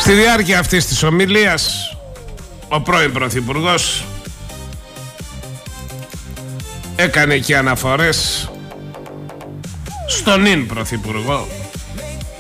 Στη διάρκεια αυτής της ομιλίας ο πρώην Πρωθυπουργός έκανε και αναφορές στον νυν Πρωθυπουργό